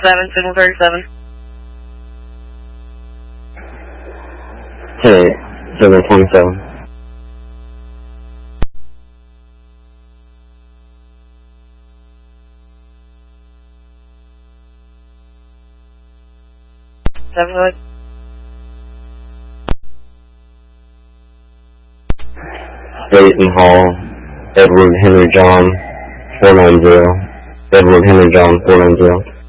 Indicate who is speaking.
Speaker 1: 7, signal 37.
Speaker 2: Hey, 727.
Speaker 1: Seven, go ahead.
Speaker 2: Dayton Hall, Edward Henry John, 490. Edward Henry John, 490.